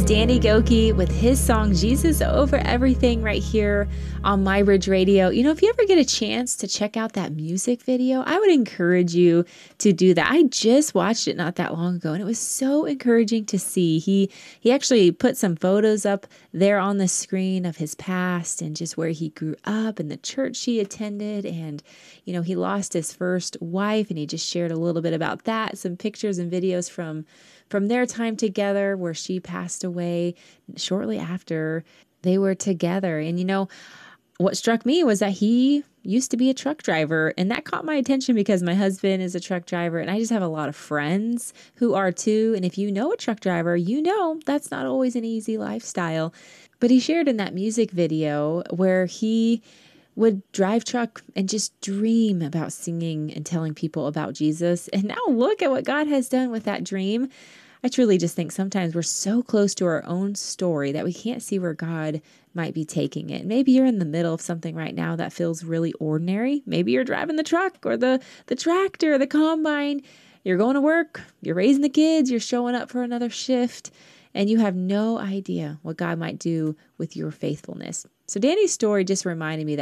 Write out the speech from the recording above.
Danny Gokey with his song Jesus Over Everything right here on My Bridge Radio. You know, if you ever get a chance to check out that music video, I would encourage you to do that. I just watched it not that long ago, and it was so encouraging to see. He actually put some photos up there on the screen of his past and just where he grew up and the church he attended. And, you know, he lost his first wife, and he just shared a little bit about that, some pictures and videos from their time together where she passed away shortly after they were together. And, you know, what struck me was that he used to be a truck driver, and that caught my attention because my husband is a truck driver, and I just have a lot of friends who are too. And if you know a truck driver, you know that's not always an easy lifestyle. But he shared in that music video where he would drive truck and just dream about singing and telling people about Jesus. And now look at what God has done with that dream. I truly just think sometimes we're so close to our own story that we can't see where God might be taking it. Maybe you're in the middle of something right now that feels really ordinary. Maybe you're driving the truck or the tractor, the combine. You're going to work, you're raising the kids, you're showing up for another shift, and you have no idea what God might do with your faithfulness. So Danny's story just reminded me that